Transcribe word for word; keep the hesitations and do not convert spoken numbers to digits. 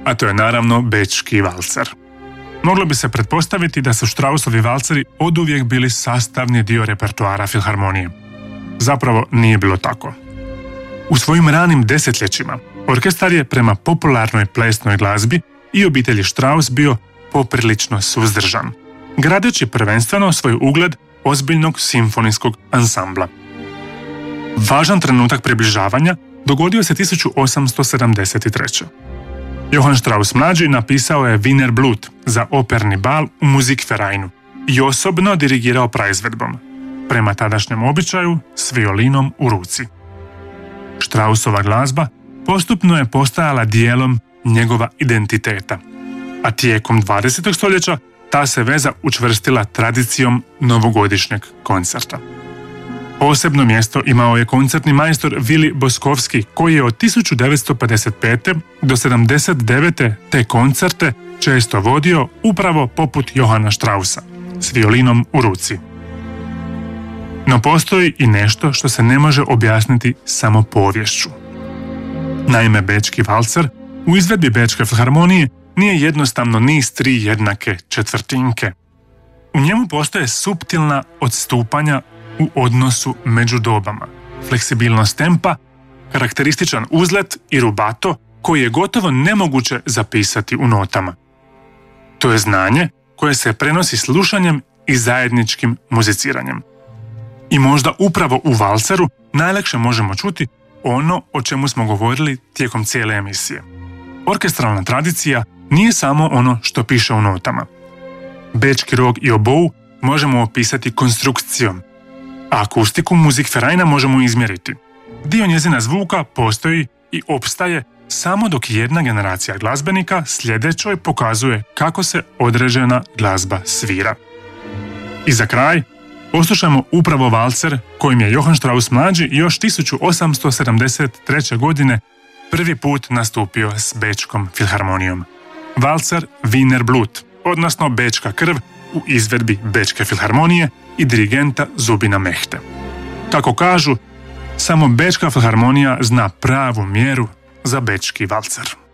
a to je naravno bečki valcer. Moglo bi se pretpostaviti da su Straussovi valceri oduvijek bili sastavni dio repertoara filharmonije. Zapravo nije bilo tako. U svojim ranim desetljećima orkestar je prema popularnoj plesnoj glazbi i obitelji Strauss bio poprilično suzdržan, gradeći prvenstveno svoj ugled ozbiljnog simfonijskog ansambla. Važan trenutak približavanja dogodio se tisuću osamsto sedamdeset treće. Johann Strauss mlađi napisao je Wiener Blut za operni bal u Musikvereinu i osobno dirigirao praizvedbom, prema tadašnjem običaju s violinom u ruci. Straussova glazba postupno je postajala dijelom njegova identiteta, a tijekom dvadesetog stoljeća ta se veza učvrstila tradicijom novogodišnjeg koncerta. Posebno mjesto imao je koncertni majstor Vili Boskovski, koji je od tisuću devetsto pedeset pete do sedamdeset devete te koncerte često vodio upravo poput Johanna Straussa, s violinom u ruci. No postoji i nešto što se ne može objasniti samo poviješću. Naime, bečki valcer u izvedbi Bečke filharmonije nije jednostavno niz tri jednake četvrtinke. U njemu postoje suptilna odstupanja u odnosu među dobama, fleksibilnost tempa, karakterističan uzlet i rubato koji je gotovo nemoguće zapisati u notama. To je znanje koje se prenosi slušanjem i zajedničkim muziciranjem. I možda upravo u valceru najlakše možemo čuti ono o čemu smo govorili tijekom cijele emisije. Orkestralna tradicija nije samo ono što piše u notama. Bečki rog i obou možemo opisati konstrukcijom, a akustiku Musikvereina možemo izmjeriti. Dio njezina zvuka postoji i opstaje samo dok jedna generacija glazbenika sljedećoj pokazuje kako se određena glazba svira. I za kraj, poslušajmo upravo valcer kojim je Johann Strauss mlađi još tisuću osamsto sedamdeset treće. godine prvi put nastupio s Bečkom filharmonijom. Valcer Wiener Blut, odnosno Bečka krv u izvedbi Bečke filharmonije i dirigenta Zubina Mehte. Kako kažu, samo Bečka filharmonija zna pravu mjeru za bečki valcer.